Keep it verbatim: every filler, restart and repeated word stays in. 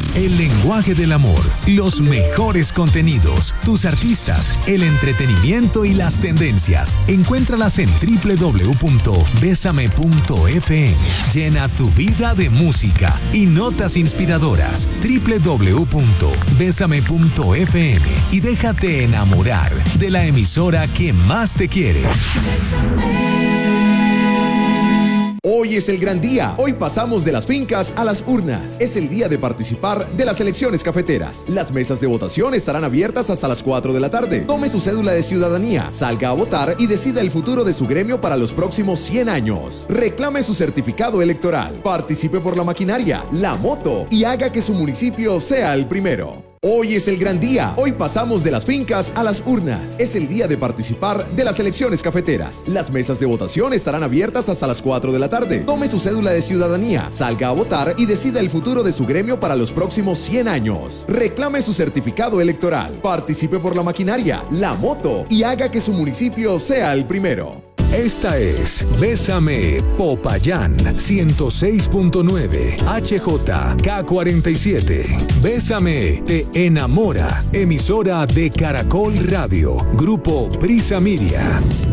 el lenguaje del amor, los mejores contenidos, tus artistas, el entretenimiento y las tendencias. Encuéntralas en doble u doble u doble u punto besame punto efe eme. Llena tu vida de música y notas inspiradoras. doble u doble u doble u punto besame punto efe eme y déjate enamorar de la emisora que más te quiere. Hoy es el gran día. Hoy pasamos de las fincas a las urnas. Es el día de participar de las elecciones cafeteras. Las mesas de votación estarán abiertas hasta las cuatro de la tarde. Tome su cédula de ciudadanía, salga a votar y decida el futuro de su gremio para los próximos cien años. Reclame su certificado electoral. Participe por la maquinaria, la moto y haga que su municipio sea el primero. Hoy es el gran día. Hoy pasamos de las fincas a las urnas. Es el día de participar de las elecciones cafeteras. Las mesas de votación estarán abiertas hasta las cuatro de la tarde. Tome su cédula de ciudadanía, salga a votar y decida el futuro de su gremio para los próximos cien años. Reclame su certificado electoral. Participe por la maquinaria, la moto y haga que su municipio sea el primero. Esta es Bésame Popayán ciento seis punto nueve H J K cuarenta y siete. Bésame te enamora. Emisora de Caracol Radio. Grupo Prisa Media.